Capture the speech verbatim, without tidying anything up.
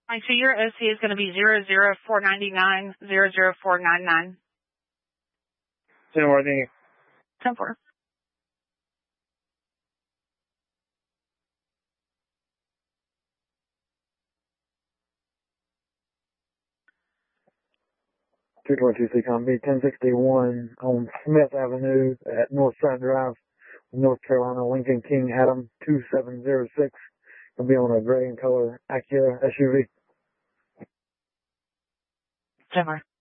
I see your O C is going to be zero zero four nine nine zero zero four nine nine. ten four, thank you. ten four. two four two six on B ten sixty-one on Smith Avenue at Northside Drive, North Carolina, Lincoln King Adam two seven zero six. It'll be on a gray and color Acura S U V. ten four.